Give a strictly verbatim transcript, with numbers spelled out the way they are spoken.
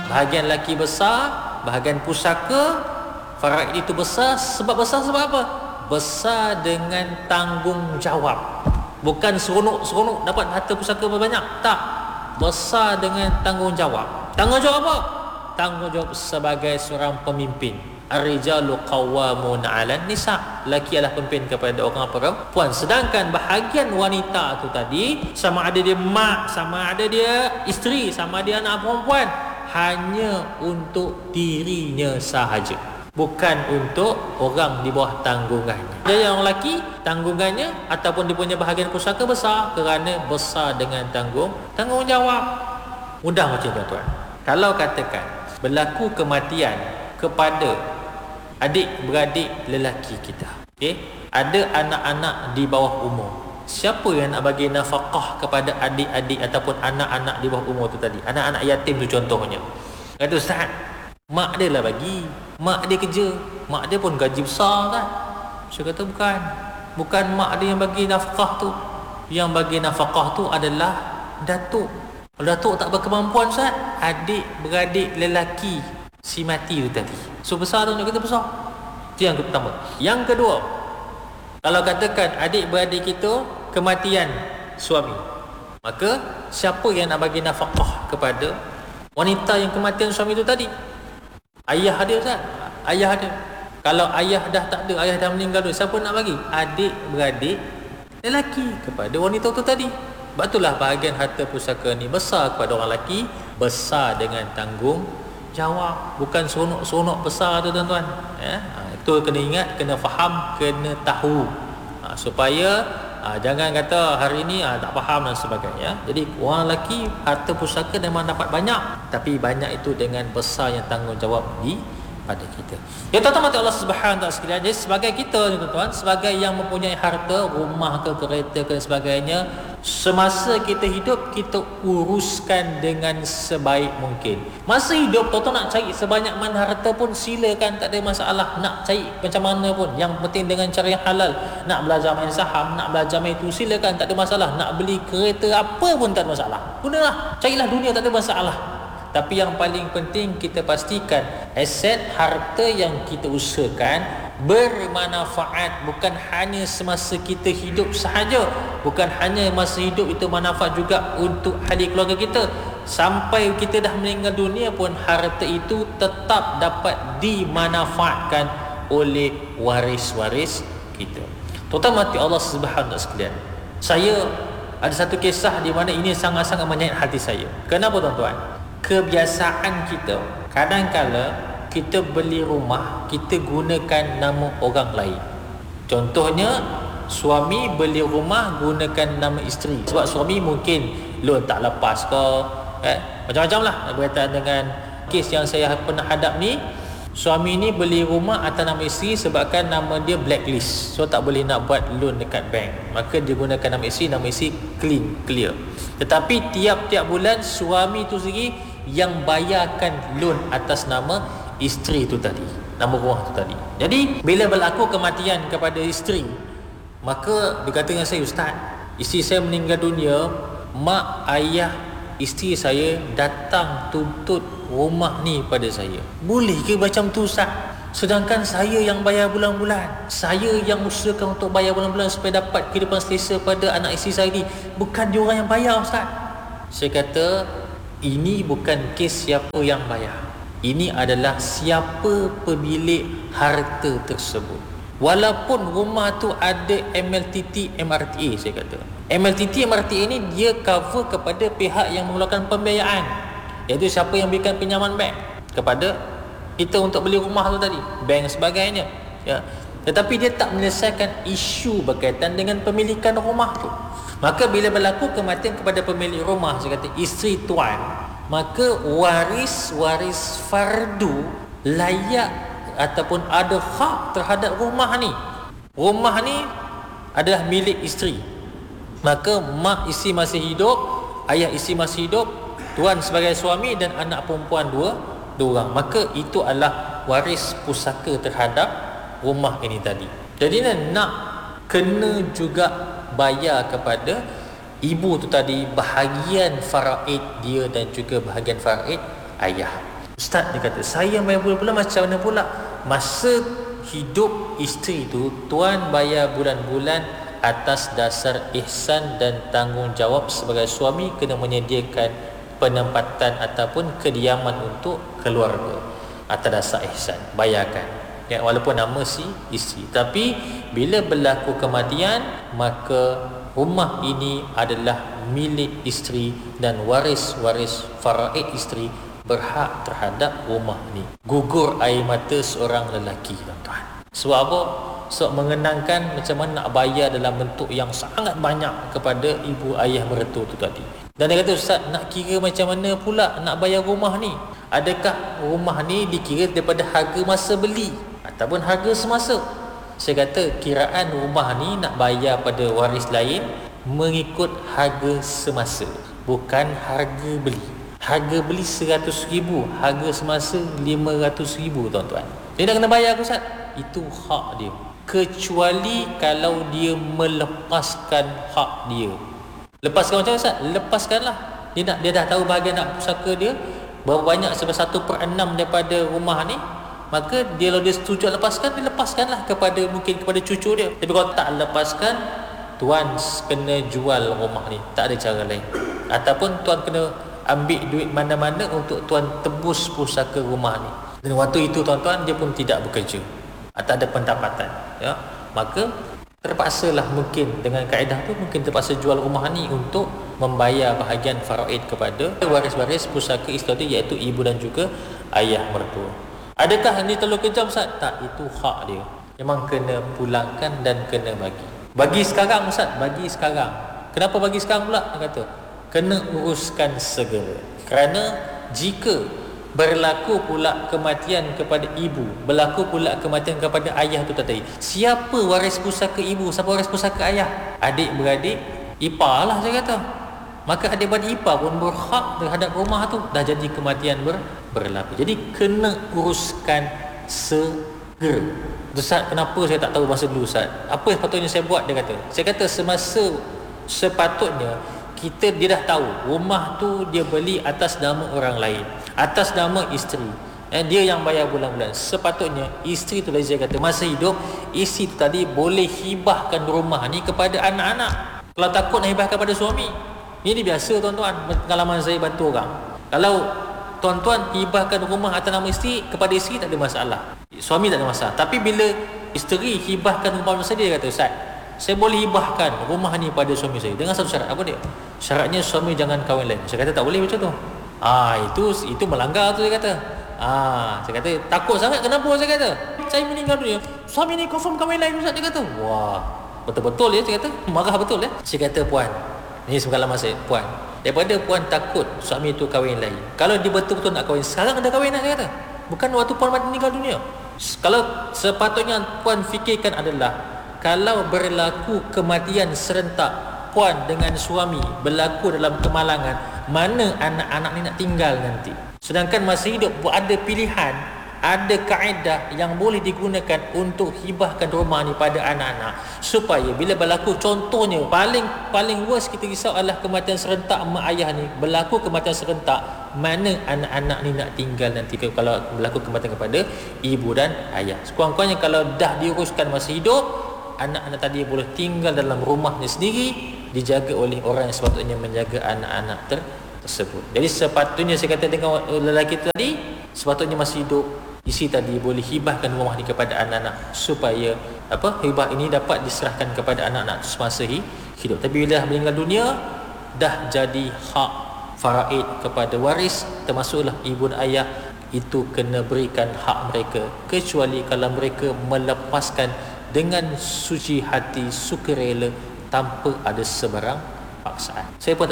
Bahagian lelaki besar, bahagian pusaka faraid itu besar. Sebab besar sebab apa? Besar dengan tanggungjawab. Bukan seronok-seronok dapat harta pusaka banyak. Tak. Besar dengan tanggungjawab. Tanggungjawab apa? Tanggungjawab sebagai seorang pemimpin. Ar-rijalu qawwamun 'alan nisa. Lelaki adalah pemimpin kepada orang perempuan. Sedangkan bahagian wanita tu tadi, sama ada dia mak, sama ada dia isteri, sama dia anak perempuan, hanya untuk dirinya sahaja, bukan untuk orang di bawah tanggungannya. Jadi orang lelaki tanggungannya ataupun dia punya bahagian pusaka besar kerana besar dengan tanggung tanggungjawab. Mudah macam tu tuan. Kalau katakan berlaku kematian kepada adik-beradik lelaki kita, okey, ada anak-anak di bawah umur, siapa yang nak bagi nafkah kepada adik-adik ataupun anak-anak di bawah umur tu tadi? Anak-anak yatim tu contohnya. Kata ustaz, mak dia lah bagi, mak dia kerja, mak dia pun gaji besar kan. Saya kata bukan. Bukan mak dia yang bagi nafkah tu. Yang bagi nafkah tu adalah datuk. Kalau datuk tak berkemampuan ustaz, adik-beradik lelaki si mati tu tadi. So besar tu, kita besar. Itu yang pertama. Yang kedua, kalau katakan adik-beradik kita kematian suami, maka siapa yang nak bagi nafkah kepada wanita yang kematian suami tu tadi? Ayah dia Ustaz. Ayah dia. Kalau ayah dah tak ada, ayah dah meninggal tu, siapa nak bagi? Adik-beradik lelaki kepada wanita tu tadi. Sebab itulah bahagian harta pusaka ni besar kepada orang lelaki, besar dengan tanggung jawab, bukan seronok-seronok besar tu tuan-tuan. Ya, ha, itu kena ingat, kena faham, kena tahu, ha, supaya ha, jangan kata hari ni ha, tak faham dan sebagainya. Jadi orang lelaki harta pusaka memang dapat banyak, tapi banyak itu dengan besar yang tanggungjawab di pada kita. Ya tuan-tuan, mati Allah Subhanahu Wa Taala sekalian. Jadi sebagai kita ni tuan-tuan, sebagai yang mempunyai harta, rumah ke, kereta ke dan sebagainya, semasa kita hidup, kita uruskan dengan sebaik mungkin. Masa hidup tuan-tuan nak cari sebanyak mana harta pun silakan, tak ada masalah. Nak cari macam mana pun, yang penting dengan cara yang halal. Nak belajar main saham, nak belajar main itu, silakan, tak ada masalah. Nak beli kereta apa pun tak ada masalah. Gunalah, carilah dunia, tak ada masalah. Tapi yang paling penting kita pastikan aset harta yang kita usahakan bermanfaat, bukan hanya semasa kita hidup sahaja, bukan hanya masa hidup itu manfaat juga untuk ahli keluarga kita. Sampai kita dah meninggal dunia pun harta itu tetap dapat dimanfaatkan oleh waris-waris kita. Tuan-tuan mati Allah Subhanahu Wa Taala sekalian, saya ada satu kisah di mana ini sangat-sangat menyayat hati saya. Kenapa tuan-tuan? Kebiasaan kita, kadang-kala kita beli rumah, kita gunakan nama orang lain. Contohnya, suami beli rumah gunakan nama isteri. Sebab suami mungkin loan tak lepas ke, eh, macam-macam lah berkaitan dengan kes yang saya pernah hadap ni. Suami ni beli rumah atas nama isteri sebabkan nama dia blacklist, so tak boleh nak buat loan dekat bank. Maka dia gunakan nama isteri, nama isteri clean, clear. Tetapi tiap-tiap bulan suami tu sendiri yang bayarkan loan atas nama isteri tu tadi, nama rumah tu tadi. Jadi bila berlaku kematian kepada isteri, maka dia kata dengan saya, ustaz, isteri saya meninggal dunia, mak ayah isteri saya datang tuntut rumah ni pada saya. Boleh ke macam tu ustaz? Sedangkan saya yang bayar bulan-bulan, saya yang usahakan untuk bayar bulan-bulan supaya dapat kehidupan selesa pada anak isteri saya ni, bukan dia orang yang bayar ustaz. Saya kata, ini bukan kes siapa yang bayar, ini adalah siapa pemilik harta tersebut. Walaupun rumah tu ada M L T T, M R T A, saya kata M L T T, M R T A ni dia cover kepada pihak yang mengeluarkan pembiayaan, iaitu siapa yang berikan pinjaman bank kepada kita untuk beli rumah tu tadi, bank sebagainya, ya. Tetapi dia tak menyelesaikan isu berkaitan dengan pemilikan rumah tu. Maka bila berlaku kematian kepada pemilik rumah, saya kata isteri tuan, maka waris-waris fardu layak ataupun ada hak terhadap rumah ni. Rumah ni adalah milik isteri. Maka mak isteri masih hidup, ayah isteri masih hidup, tuan sebagai suami dan anak perempuan dua, dua orang. Maka itu adalah waris pusaka terhadap rumah ini tadi. Jadi nak kena juga bayar kepada ibu tu tadi bahagian faraid dia dan juga bahagian faraid ayah. Ustaz dia kata, saya yang bayar bulan-bulan macam mana pula? Masa hidup isteri tu, tuan bayar bulan-bulan atas dasar ihsan dan tanggungjawab sebagai suami, kena menyediakan penempatan ataupun kediaman untuk keluarga atas dasar ihsan, bayarkan ya, walaupun nama si isteri. Tapi bila berlaku kematian, maka rumah ini adalah milik isteri dan waris-waris faraid isteri berhak terhadap rumah ni. Gugur air mata seorang lelaki, tuan-tuan. Sebab apa? Sebab mengenangkan macam mana nak bayar dalam bentuk yang sangat banyak kepada ibu ayah mertua tu tadi. Dan dia kata, Ustaz, nak kira macam mana pula nak bayar rumah ni? Adakah rumah ni dikira daripada harga masa beli ataupun harga semasa? Saya kata, kiraan rumah ni nak bayar pada waris lain mengikut harga semasa, bukan harga beli. Harga beli seratus ribu, harga semasa lima ratus ribu, tuan-tuan. Dia dah kena bayar ke, Ustaz? Itu hak dia. Kecuali kalau dia melepaskan hak dia. Lepaskan macam mana, Ustaz? Lepaskanlah. Dia nak, dia dah tahu bahagian nak pusaka dia berapa banyak, sebab satu per enam daripada rumah ni, maka dia, kalau dia setuju lepaskan, dia lepaskanlah kepada, mungkin kepada cucu dia. Tapi kalau tak lepaskan, tuan kena jual rumah ni, tak ada cara lain. Ataupun tuan kena ambil duit mana-mana untuk tuan tebus pusaka rumah ni. Dan waktu itu, tuan-tuan, dia pun tidak bekerja, tak ada pendapatan ya. Maka terpaksalah, mungkin dengan kaedah tu, mungkin terpaksa jual rumah ni untuk membayar bahagian faraid kepada waris-waris pusaka isteri, iaitu ibu dan juga ayah mertua. Adakah ni terlalu kejam, Ustaz? Tak, itu hak dia. Memang kena pulangkan dan kena bagi. Bagi sekarang, Ustaz, bagi sekarang. Kenapa bagi sekarang pula? Dia kata, kena uruskan segera. Kerana jika berlaku pula kematian kepada ibu, berlaku pula kematian kepada ayah tu tadi, siapa waris pusaka ibu, siapa waris pusaka ayah? Adik-beradik ipar lah, saya kata. Maka adik-beradik ipar pun berhak terhadap rumah tu. Dah jadi kematian ber, berlaku. Jadi kena uruskan segera. Ustaz, kenapa saya tak tahu masa dulu, Ustaz? Apa sepatutnya saya buat? Dia kata, saya kata semasa sepatutnya kita, dia dah tahu rumah tu dia beli atas nama orang lain, atas nama isteri, eh, dia yang bayar bulan-bulan. Sepatutnya isteri tu, lagi saya kata, masa hidup isteri tu tadi boleh hibahkan rumah ni kepada anak-anak. Kalau takut nak hibahkan pada suami, ini biasa, tuan-tuan, pengalaman saya bantu orang. Kalau tuan-tuan hibahkan rumah atas nama isteri kepada isteri, tak ada masalah, suami tak ada masalah. Tapi bila isteri hibahkan rumah masa dia, dia kata, Ustaz, saya boleh hibahkan rumah ni pada suami saya dengan satu syarat. Apa dia? Syaratnya suami jangan kahwin lain. Saya kata tak boleh macam tu. Ah, itu itu melanggar tu, saya kata. Ah, saya kata takut sangat. Kenapa? Saya kata, saya meninggal dunia, suami ni confirm kahwin lain, Ustaz. Dia kata, wah, betul-betul ya. Saya kata, marah betul ya. Saya kata, puan, ni pengalaman saya, puan, daripada puan takut suami tu kahwin lain, kalau dia betul-betul nak kahwin, sekarang ada kahwin lah, saya kata. Bukan waktu puan meninggal dunia. Kalau sepatutnya puan fikirkan adalah, kalau berlaku kematian serentak puan dengan suami, berlaku dalam kemalangan, mana anak-anak ni nak tinggal nanti? Sedangkan masa hidup ada pilihan, ada kaedah yang boleh digunakan untuk hibahkan rumah ni pada anak-anak, supaya bila berlaku, contohnya paling paling worst kita risau adalah kematian serentak mak ayah ni, berlaku kematian serentak, mana anak-anak ni nak tinggal nanti kalau berlaku kematian kepada ibu dan ayah. Sekurang-kurangnya kalau dah diuruskan masa hidup, anak-anak tadi boleh tinggal dalam rumahnya sendiri, dijaga oleh orang yang sepatutnya menjaga anak-anak ter- tersebut. Jadi sepatutnya, saya kata dengan lelaki tadi, sepatutnya masih hidup, isi tadi boleh hibahkan rumah ni kepada anak-anak, supaya apa, hibah ini dapat diserahkan kepada anak-anak semasa hidup. Tapi bila dah meninggal dunia, dah jadi hak faraid kepada waris, termasuklah ibu dan ayah, itu kena berikan hak mereka, kecuali kalau mereka melepaskan dengan suci hati, sukarela, tanpa ada sebarang paksaan. Saya pun